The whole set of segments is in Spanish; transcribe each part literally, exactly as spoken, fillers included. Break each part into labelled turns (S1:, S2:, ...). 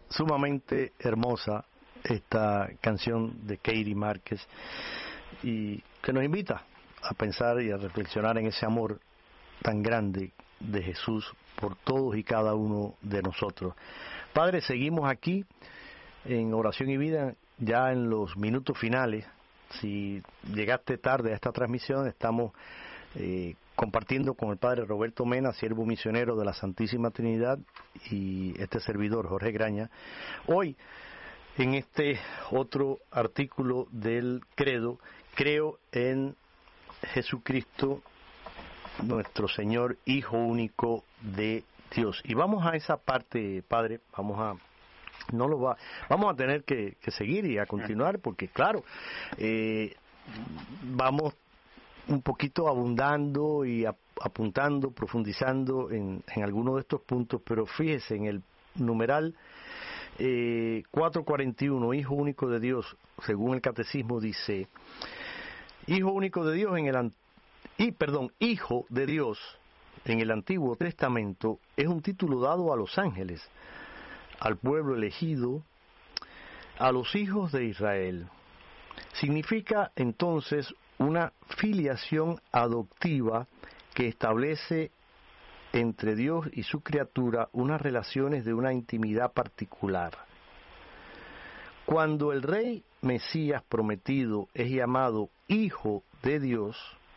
S1: sumamente hermosa esta canción de Katie Márquez y que nos invita a pensar y a reflexionar en ese amor tan grande de Jesús por todos y cada uno de nosotros. Padre, seguimos aquí en Oración y Vida ya en los minutos finales. Si llegaste tarde a esta transmisión, estamos eh, compartiendo con el Padre Roberto Mena, siervo misionero de la Santísima Trinidad, y este servidor, Jorge Graña, hoy en este otro artículo del credo: creo en Jesucristo, nuestro Señor, Hijo único de Dios. Y vamos a esa parte, Padre, vamos a no lo va vamos a tener que, que seguir y a continuar, porque claro, eh, vamos un poquito abundando y ap apuntando, profundizando en, en algunos de estos puntos, pero fíjese en el numeral eh, cuatrocientos cuarenta y uno, Hijo único de Dios, según el Catecismo, dice: Hijo único de Dios en el y perdón, Hijo de Dios en el Antiguo Testamento es un título dado a los ángeles, al pueblo elegido, a los hijos de Israel. Significa entonces una filiación adoptiva que establece entre Dios y su criatura unas relaciones de una intimidad particular. Cuando el Rey Mesías prometido es llamado Hijo de Dios,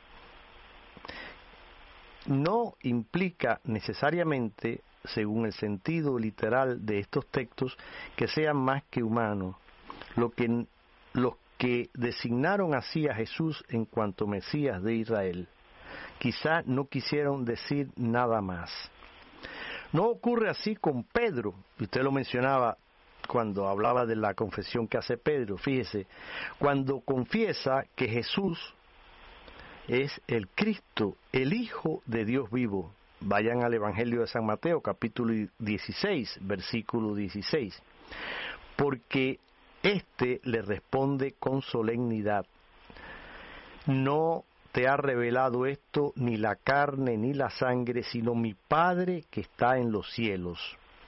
S1: no implica necesariamente, según el sentido literal de estos textos, que sean más que humanos. Lo que, los que designaron así a Jesús en cuanto Mesías de Israel, quizá no quisieron decir nada más. No ocurre así con Pedro, usted lo mencionaba cuando hablaba de la confesión que hace Pedro. Fíjese, cuando confiesa que Jesús es el Cristo, el Hijo de Dios vivo. Vayan al Evangelio de San Mateo, capítulo dieciséis, versículo dieciséis. Porque éste le responde con solemnidad: no te ha revelado esto ni la carne ni la sangre, sino mi Padre que está en los cielos.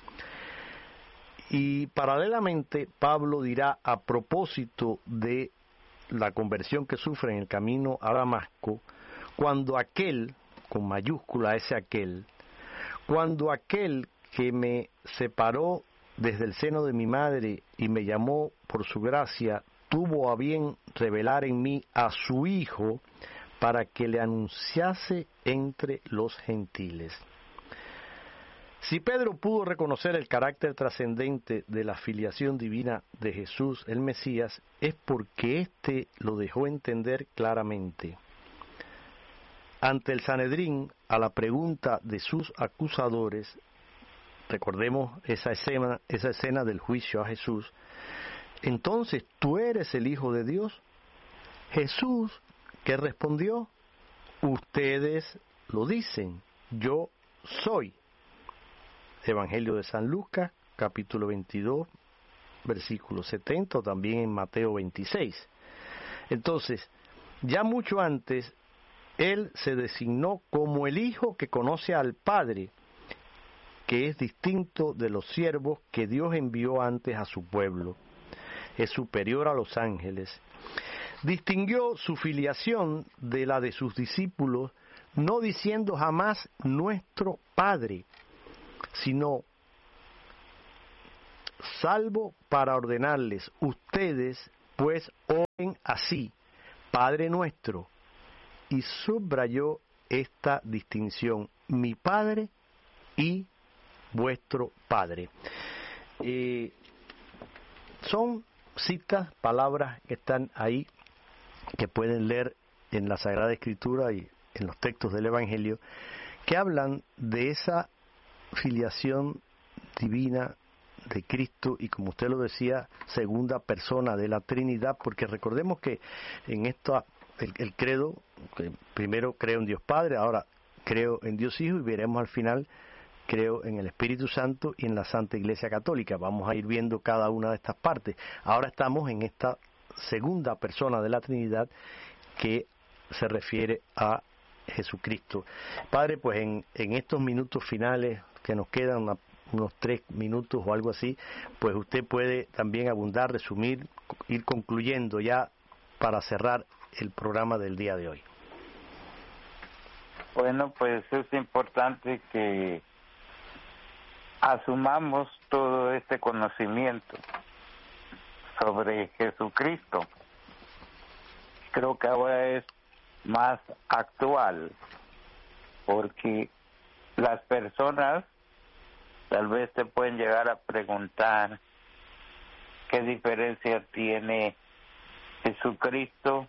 S1: Y paralelamente Pablo dirá, a propósito de la conversión que sufre en el camino a Damasco, cuando aquel, con mayúscula ese aquel, cuando aquel que me separó desde el seno de mi madre y me llamó por su gracia, tuvo a bien revelar en mí a su Hijo para que le anunciase entre los gentiles. Si Pedro pudo reconocer el carácter trascendente de la filiación divina de Jesús el Mesías, es porque éste lo dejó entender claramente. Ante el Sanedrín, a la pregunta de sus acusadores, recordemos esa escena, esa escena del juicio a Jesús: entonces, ¿tú eres el Hijo de Dios? Jesús, ¿qué respondió? Ustedes lo dicen, yo soy. Evangelio de San Lucas, capítulo veintidós, versículo setenta, o también en Mateo veintiséis. Entonces, ya mucho antes, él se designó como el Hijo que conoce al Padre, que es distinto de los siervos que Dios envió antes a su pueblo. Es superior a los ángeles. Distinguió su filiación de la de sus discípulos, no diciendo jamás nuestro Padre, sino salvo para ordenarles: ustedes pues oren así, Padre nuestro. Y subrayó esta distinción: mi Padre y vuestro Padre. Eh, son citas, palabras que están ahí, que pueden leer en la Sagrada Escritura y en los textos del Evangelio, que hablan de esa filiación divina de Cristo y, como usted lo decía, segunda persona de la Trinidad, porque recordemos que en esto el, el credo, que primero creo en Dios Padre, ahora creo en Dios Hijo, y veremos al final creo en el Espíritu Santo y en la Santa Iglesia Católica. Vamos a ir viendo cada una de estas partes. Ahora estamos en esta segunda persona de la Trinidad que se refiere a Jesucristo. Padre, pues en, en estos minutos finales que nos quedan, una, unos tres minutos o algo así, pues usted puede también abundar, resumir, ir concluyendo ya para cerrar el programa del día de hoy.
S2: Bueno, pues es importante que asumamos todo este conocimiento sobre Jesucristo. Creo que ahora es más actual, porque las personas tal vez te pueden llegar a preguntar qué diferencia tiene Jesucristo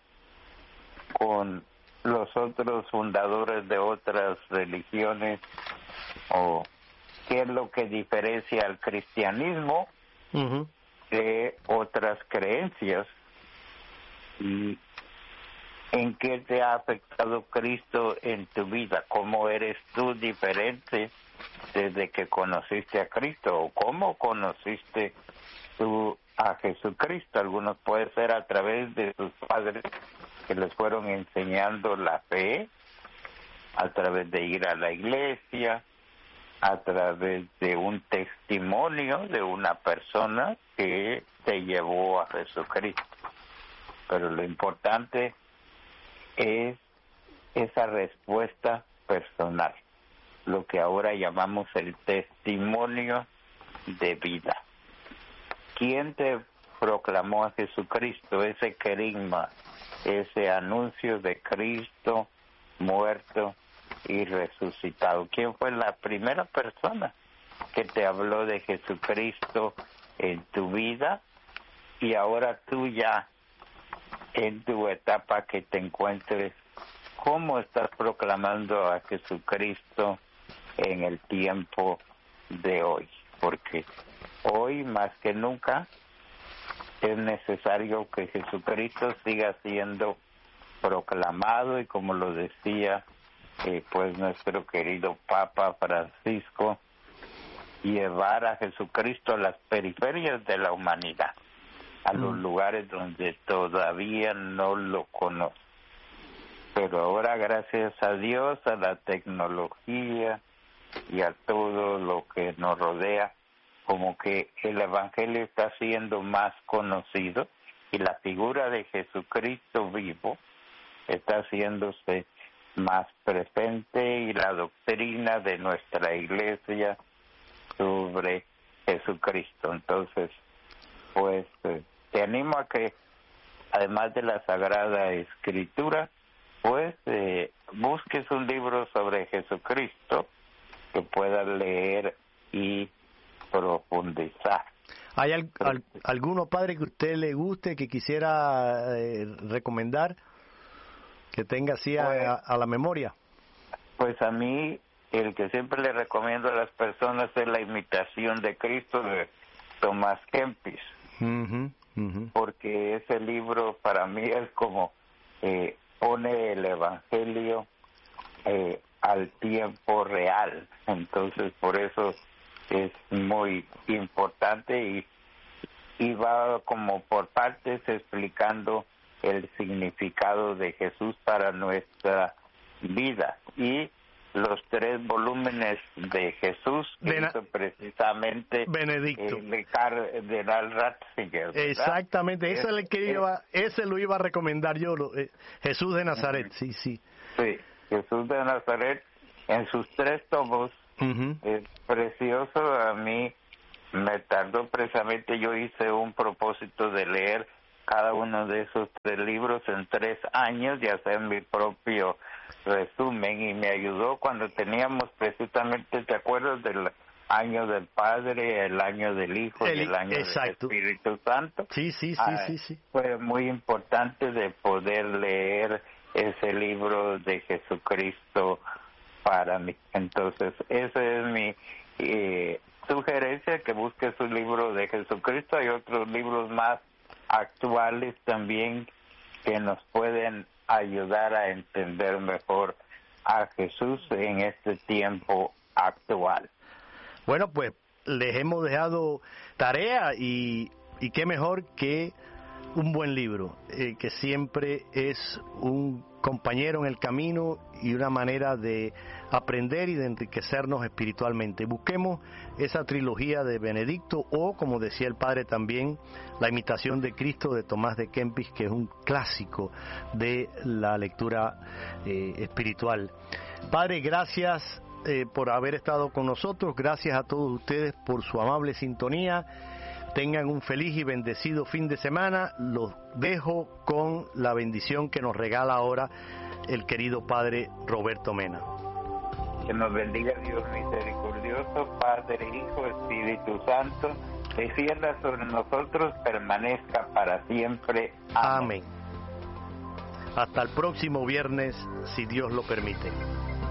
S2: con los otros fundadores de otras religiones, o qué es lo que diferencia al cristianismo uh-huh. de otras creencias, y en qué te ha afectado Cristo en tu vida, cómo eres tú diferente desde que conociste a Cristo, o cómo conociste tú a Jesucristo. Algunos puede ser a través de sus padres que les fueron enseñando la fe, a través de ir a la iglesia, a través de un testimonio de una persona que te llevó a Jesucristo. Pero lo importante es esa respuesta personal, lo que ahora llamamos el testimonio de vida. ¿Quién te proclamó a Jesucristo? Ese querigma, ese anuncio de Cristo muerto y resucitado. ¿Quién fue la primera persona que te habló de Jesucristo en tu vida? Y ahora tú ya, en tu etapa que te encuentres, ¿cómo estás proclamando a Jesucristo en el tiempo de hoy? Porque hoy más que nunca es necesario que Jesucristo siga siendo proclamado, y como lo decía eh, pues nuestro querido Papa Francisco, llevar a Jesucristo a las periferias de la humanidad, a los lugares donde todavía no lo conocen. Pero ahora, gracias a Dios, a la tecnología y a todo lo que nos rodea, como que el Evangelio está siendo más conocido, y la figura de Jesucristo vivo está haciéndose más presente, y la doctrina de nuestra iglesia sobre Jesucristo. Entonces, pues eh, te animo a que, además de la Sagrada Escritura, pues eh, busques un libro sobre Jesucristo que puedas leer y profundizar.
S1: ¿Hay al, al, alguno, padre, que a usted le guste, que quisiera eh, recomendar, que tenga así a, pues, a, a la memoria?
S2: Pues a mí, el que siempre le recomiendo a las personas es La Imitación de Cristo, de Tomás Kempis. Uh-huh, uh-huh. Porque ese libro para mí es como eh, pone el Evangelio eh, al tiempo real. Entonces, por eso es muy importante, y, y va como por partes explicando el significado de Jesús para nuestra vida. Y los tres volúmenes de Jesús que
S1: Bena-
S2: hizo precisamente
S1: Benedicto
S2: el cardenal Ratzinger, ¿verdad?
S1: Exactamente, ese es el que iba, ese lo iba a recomendar yo, lo, eh, Jesús de Nazaret. Uh-huh. sí, sí.
S2: Sí, Jesús de Nazaret, en sus tres tomos, uh-huh. es precioso. A mí me tardó precisamente, yo hice un propósito de leer cada uno de esos tres libros en tres años y hacer mi propio resumen, y me ayudó cuando teníamos precisamente, ¿te acuerdas del año del Padre, el año del Hijo el, y el año
S1: exacto.
S2: del Espíritu Santo?
S1: Sí, sí, sí,
S2: ah,
S1: sí, sí.
S2: Fue muy importante de poder leer ese libro de Jesucristo para mí. Entonces, esa es mi eh, sugerencia, que busques un libro de Jesucristo. Hay otros libros más actuales también que nos pueden ayudar a entender mejor a Jesús en este tiempo actual.
S1: Bueno, pues les hemos dejado tarea, y, y qué mejor que un buen libro, eh, que siempre es un compañero en el camino y una manera de aprender y de enriquecernos espiritualmente. Busquemos esa trilogía de Benedicto, o como decía el padre también, La imitación de Cristo de Tomás de Kempis, que es un clásico de la lectura eh, espiritual. Padre, gracias eh, por haber estado con nosotros, gracias a todos ustedes por su amable sintonía. Tengan un feliz y bendecido fin de semana. Los dejo con la bendición que nos regala ahora el querido Padre Roberto Mena.
S2: Que nos bendiga Dios misericordioso, Padre, Hijo, Espíritu Santo, descienda sobre nosotros, permanezca para siempre. Amén.
S1: Amén. Hasta el próximo viernes, si Dios lo permite.